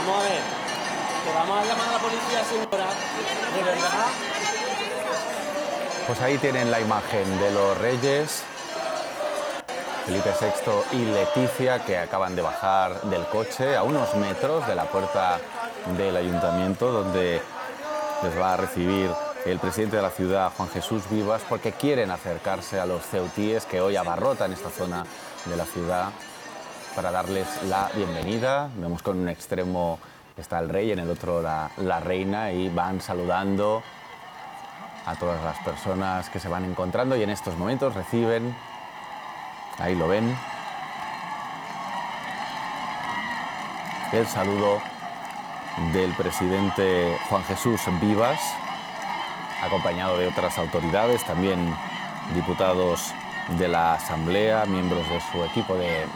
Vamos a ver, que vamos a llamar a la policía, señora, de verdad. Pues ahí tienen la imagen de los reyes, Felipe VI y Leticia, que acaban de bajar del coche a unos metros de la puerta del ayuntamiento, donde les va a recibir el presidente de la ciudad, Juan Jesús Vivas, porque quieren acercarse a los ceutíes que hoy abarrotan esta zona de la ciudad para darles la bienvenida. Vemos que en un extremo está el rey, en el otro la reina, y van saludando a todas las personas que se van encontrando, y en estos momentos reciben, ahí lo ven, el saludo del presidente Juan Jesús Vivas, acompañado de otras autoridades, también diputados de la Asamblea, miembros de su equipo de